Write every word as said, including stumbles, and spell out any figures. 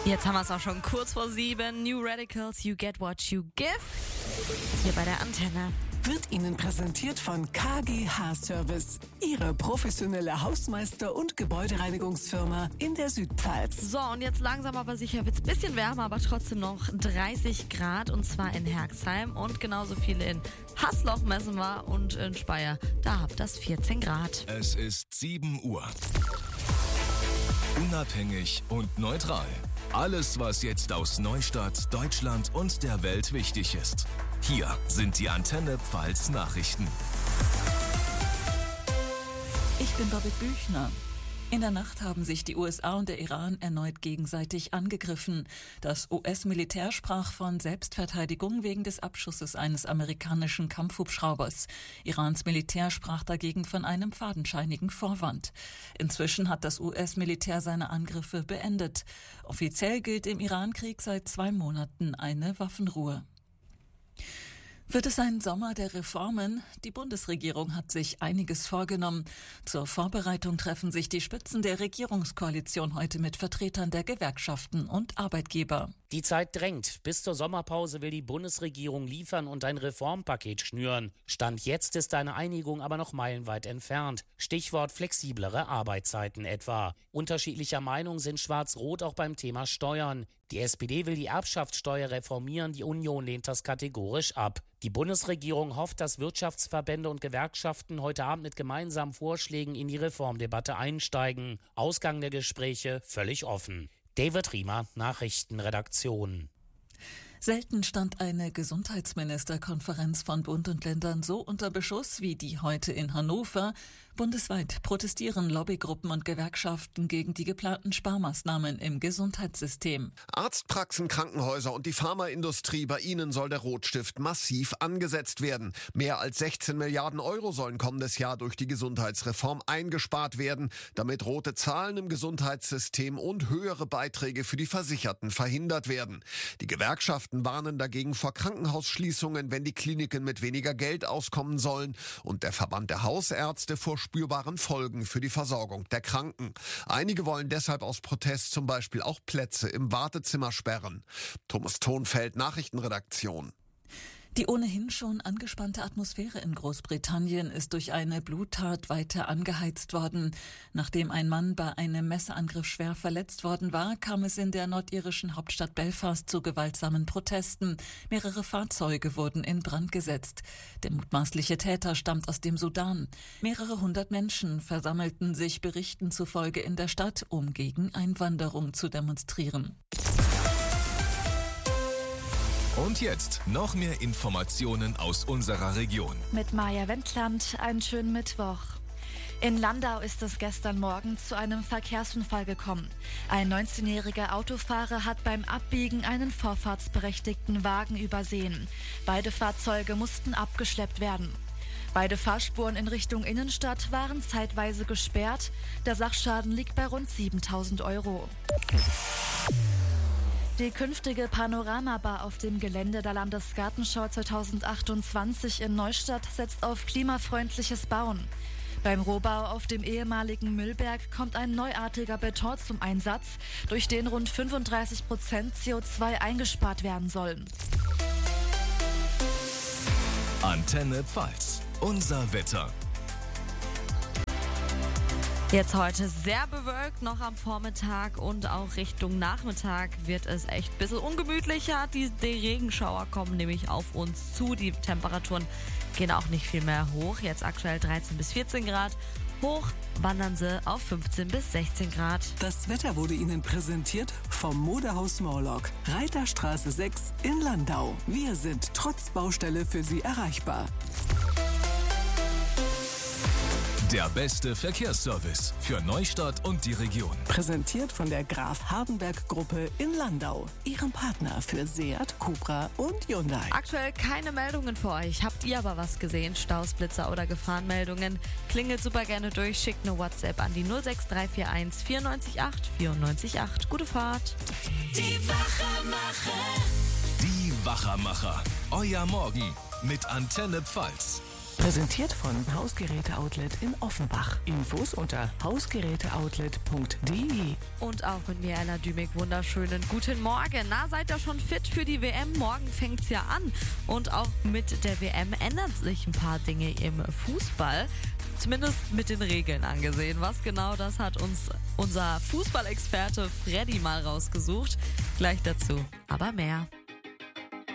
Jetzt haben wir es auch schon kurz vor sieben. New Radicals, You Get What You Give. Hier bei der Antenne. Wird Ihnen präsentiert von K G H Service, Ihre professionelle Hausmeister- und Gebäudereinigungsfirma in der Südpfalz. So, und jetzt langsam aber sicher wird es ein bisschen wärmer, aber trotzdem noch dreißig Grad, und zwar in Herxheim, und genauso viele in Hasloch messen wir, und in Speyer, da habt das vierzehn Grad. Es ist sieben Uhr. Unabhängig und neutral. Alles, was jetzt aus Neustadt, Deutschland und der Welt wichtig ist. Hier sind die Antenne Pfalz Nachrichten. Ich bin Birgit Büchner. In der Nacht haben sich die U S A und der Iran erneut gegenseitig angegriffen. Das U S-Militär sprach von Selbstverteidigung wegen des Abschusses eines amerikanischen Kampfhubschraubers. Irans Militär sprach dagegen von einem fadenscheinigen Vorwand. Inzwischen hat das U S-Militär seine Angriffe beendet. Offiziell gilt im Iran-Krieg seit zwei Monaten eine Waffenruhe. Wird es ein Sommer der Reformen? Die Bundesregierung hat sich einiges vorgenommen. Zur Vorbereitung treffen sich die Spitzen der Regierungskoalition heute mit Vertretern der Gewerkschaften und Arbeitgeber. Die Zeit drängt. Bis zur Sommerpause will die Bundesregierung liefern und ein Reformpaket schnüren. Stand jetzt ist eine Einigung aber noch meilenweit entfernt. Stichwort flexiblere Arbeitszeiten etwa. Unterschiedlicher Meinung sind Schwarz-Rot auch beim Thema Steuern. Die S P D will die Erbschaftssteuer reformieren, die Union lehnt das kategorisch ab. Die Bundesregierung hofft, dass Wirtschaftsverbände und Gewerkschaften heute Abend mit gemeinsamen Vorschlägen in die Reformdebatte einsteigen. Ausgang der Gespräche völlig offen. David Riemer, Nachrichtenredaktion. Selten stand eine Gesundheitsministerkonferenz von Bund und Ländern so unter Beschuss wie die heute in Hannover. Bundesweit protestieren Lobbygruppen und Gewerkschaften gegen die geplanten Sparmaßnahmen im Gesundheitssystem. Arztpraxen, Krankenhäuser und die Pharmaindustrie, bei ihnen soll der Rotstift massiv angesetzt werden. Mehr als sechzehn Milliarden Euro sollen kommendes Jahr durch die Gesundheitsreform eingespart werden, damit rote Zahlen im Gesundheitssystem und höhere Beiträge für die Versicherten verhindert werden. Die Gewerkschaften warnen dagegen vor Krankenhausschließungen, wenn die Kliniken mit weniger Geld auskommen sollen, und der Verband der Hausärzte vor spürbaren Folgen für die Versorgung der Kranken. Einige wollen deshalb aus Protest zum Beispiel auch Plätze im Wartezimmer sperren. Thomas Thonfeld, Nachrichtenredaktion. Die ohnehin schon angespannte Atmosphäre in Großbritannien ist durch eine Bluttat weiter angeheizt worden. Nachdem ein Mann bei einem Messerangriff schwer verletzt worden war, kam es in der nordirischen Hauptstadt Belfast zu gewaltsamen Protesten. Mehrere Fahrzeuge wurden in Brand gesetzt. Der mutmaßliche Täter stammt aus dem Sudan. Mehrere hundert Menschen versammelten sich Berichten zufolge in der Stadt, um gegen Einwanderung zu demonstrieren. Und jetzt noch mehr Informationen aus unserer Region. Mit Maja Wendland, einen schönen Mittwoch. In Landau ist es gestern Morgen zu einem Verkehrsunfall gekommen. Ein neunzehnjähriger Autofahrer hat beim Abbiegen einen vorfahrtsberechtigten Wagen übersehen. Beide Fahrzeuge mussten abgeschleppt werden. Beide Fahrspuren in Richtung Innenstadt waren zeitweise gesperrt. Der Sachschaden liegt bei rund siebentausend Euro. Die künftige Panoramabar auf dem Gelände der Landesgartenschau zweitausendachtundzwanzig in Neustadt setzt auf klimafreundliches Bauen. Beim Rohbau auf dem ehemaligen Müllberg kommt ein neuartiger Beton zum Einsatz, durch den rund fünfunddreißig Prozent C O zwei eingespart werden sollen. Antenne Pfalz, unser Wetter. Jetzt heute sehr bewölkt, noch am Vormittag und auch Richtung Nachmittag wird es echt ein bisschen ungemütlicher. Die, die Regenschauer kommen nämlich auf uns zu. Die Temperaturen gehen auch nicht viel mehr hoch. Jetzt aktuell dreizehn bis vierzehn Grad. Hoch wandern sie auf fünfzehn bis sechzehn Grad. Das Wetter wurde Ihnen präsentiert vom Modehaus Morlock, Reiterstraße sechs in Landau. Wir sind trotz Baustelle für Sie erreichbar. Der beste Verkehrsservice für Neustadt und die Region. Präsentiert von der Graf Hardenberg Gruppe in Landau, Ihrem Partner für Seat, Cupra und Hyundai. Aktuell keine Meldungen für euch. Habt ihr aber was gesehen? Staus, Blitzer oder Gefahrenmeldungen? Klingelt super gerne durch, schickt eine WhatsApp an die null sechs drei vier eins vier neun acht vier neun acht. Gute Fahrt. Die Wachermacher. Die Wachermacher. Euer Morgen mit Antenne Pfalz. Präsentiert von Hausgeräte-Outlet in Offenbach. Infos unter hausgeräteoutlet punkt de. Und auch mit mir, Ella Dümig, wunderschönen guten Morgen. Na, seid ihr schon fit für die W M? Morgen fängt's ja an. Und auch mit der W M ändern sich ein paar Dinge im Fußball. Zumindest mit den Regeln angesehen. Was genau, das hat uns unser Fußballexperte Freddy mal rausgesucht. Gleich dazu, aber mehr.